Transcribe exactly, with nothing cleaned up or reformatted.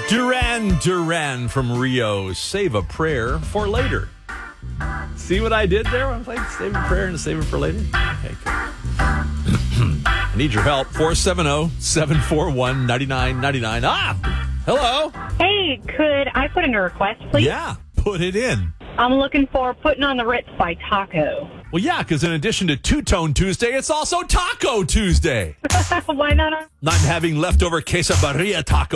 Duran Duran from Rio. Save a prayer for later. See what I did there when I played Save a Prayer and Save it for later? Okay, cool. I need your help. four seven zero, seven four one, nine nine nine nine. Ah! Hello? Hey, could I put in a request, please? Yeah, put it in. I'm looking for Putting on the Ritz by Taco. Well, yeah, because in addition to Two-Tone Tuesday, it's also Taco Tuesday. Why not? I'm having leftover quesadilla taco